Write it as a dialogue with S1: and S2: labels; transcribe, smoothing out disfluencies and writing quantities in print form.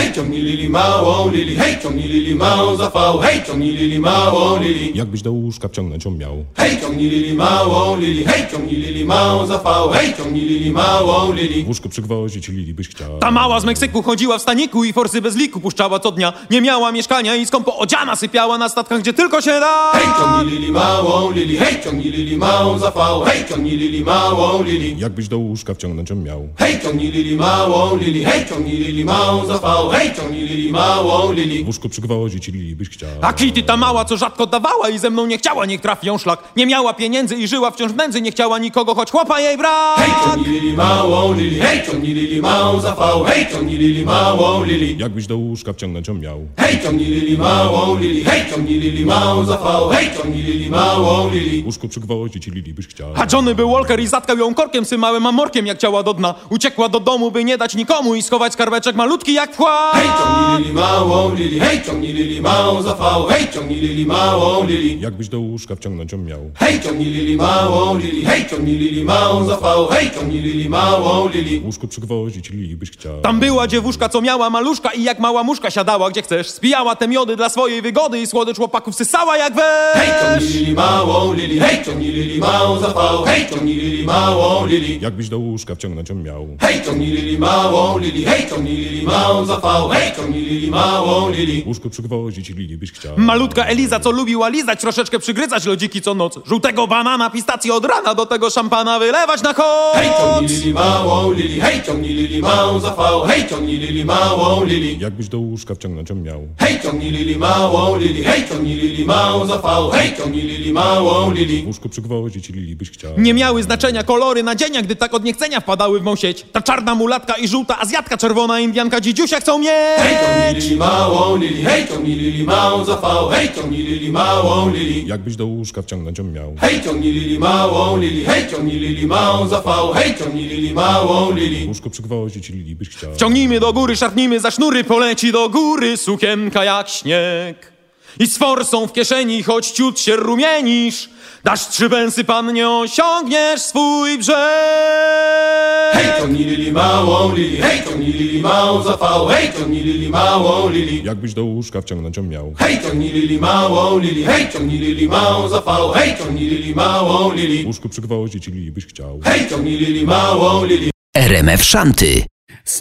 S1: hej, ciągnij Lili małą Lili, hej, ciągnij Lili małą za V, hej, ciągnij Lili małą Lili.
S2: Jakbyś do łóżka wciągnąć ją miał.
S1: Hej, ciągnij Lili małą Lili, hej, ciągnij Lili małą za V, hej, ciągnij Lili małą Lili.
S2: W łóżku przygwoździć Lili byś chciał.
S3: Ta mała z Meksyku chodziła w staniku i forsy bez liku puszczała co dnia. Nie miała mieszkania i skąpo odziana sypiała na statkach, gdzie tylko się da.
S1: Hej, ciągnij Lili małą Lili, hej, ciągnij Lili małą za V, hej, ciągnij Lili małą Lili.
S2: Jakbyś do łóżka wciągnąć ją miał.
S1: Hej, ciągnij Lili małą Lili, hej, ciągnij Lili małą za V, hej, ciągnij Lili małą Lili.
S2: W łóżku przygwoździć Lili byś chciał.
S3: A Kitty ta mała, co rzadko dawała i ze mną nie chciała, niech trafi ją szlak. Nie miała pieniędzy i żyła wciąż w nędzy, nie chciała nikogo, choć chłopa jej brak.
S1: Hej, ciągnij Lili małą Lili, hej, ciągnij Lili małą za V, hej, ciągnij Lili małą Lili.
S2: Jakbyś do łóżka wciągnąć ją miał.
S1: Hej, ciągnij Lili małą Lili, hej, ciągnij Lili małą za V, hej, ciągnij Lili małą Lili.
S2: W łóżku przygwoździć Lili byś chciał.
S3: A Johnny był Walker i zatkał ją korkiem symałym amorkiem, jak ciała do dna. Uciekła do domu, by nie dać nikomu i schować skarbeczek malutki jak wchład.
S1: Hej, ciągnij Lili małą Lili, hej, ciągnij Lili małą za V, hej, ciągnij Lili małą Lili.
S2: Jakbyś do łóżka wciągnąć ją miał.
S1: Hej, ciągnij Lili małą Lili, hej, ciągnij Lili małą za V, hej, ciągnij Lili małą Lili.
S2: W łóżku przygwoździć Lili byś chciał.
S3: Tam była dziewuszka, co miała maluszka i jak mała muszka siadała gdzie chcesz. Spijała te miody dla swojej wygody i słodycz chłopaków sysała jak
S1: Hej, ciągnij
S3: wesz.
S1: Lili małą Lili, hej, ciągnij Lili małą za V, hej, ciągnij Lili małą Lili.
S2: Jakbyś do łóżka wciągnąć ją miał.
S1: Hej, ciągnij Lili małą Lili, hej, ciągnij Lili małą za V, hej, ciągnij Lili małą Lili.
S2: W łóżku przygwoździć Lili byś chciał.
S3: Malutka Eliza, co lubiła lizać, troszeczkę przygryzać lodziki co noc. Żółtego banana, pistację od rana, do tego szampana wylewać na koc.
S1: Hej, ciągnij Lili małą Lili, hej, ciągnij Lili małą za V, hej, ciągnij Lili małą Lili.
S2: Jakbyś do łóżka wciągnąć ją miał.
S1: Hej, ciągnij Lili małą Lili, hej, ciągnij Lili małą za V, hej, ciągnij Lili małą Lili.
S2: W łóżku przygwoździć Lili byś chciał.
S3: Nie miały znaczenia kolory nadzienia, gdy tak od niechcenia wpadały w mą sieć. Ta czarna mulatka i żółta Azjatka, czerwona Indianka, dzidziusia chcą
S1: Hej, ciągnij
S3: mieć.
S1: Lili małą Lili, hej, ciągnij Lili małą za V, hej, ciągnij Lili małą Lili.
S2: Jakbyś do łóżka wciągnąć ją miał.
S1: Hej, ciągnij Lili małą Lili, hej, ciągnij Lili małą za V, hej, ciągnij Lili małą
S2: W
S1: Lili.
S2: łóżku przygwoździć Lili byś chciał.
S3: Ciągnijmy do góry, szarpnijmy za sznury, poleci do góry sukienka jak śnieg. I z forsą w kieszeni, choć ciut się rumienisz, dasz 3 pensy, pannie, osiągniesz swój brzeg.
S1: Hej, ciągnij Lili małą Lili, hej, ciągnij Lili małą za V, hej, ciągnij Lili małą Lili.
S2: Jakbyś do łóżka wciągnąć ją miał.
S1: Hej, ciągnij Lili małą Lili, hej, ciągnij Lili małą za V, hej, ciągnij Lili małą
S2: W
S1: Lili.
S2: łóżku przygwoździć Lili byś chciał.
S1: Hej, ciągnij Lili małą Lili.
S4: RMF Szanty.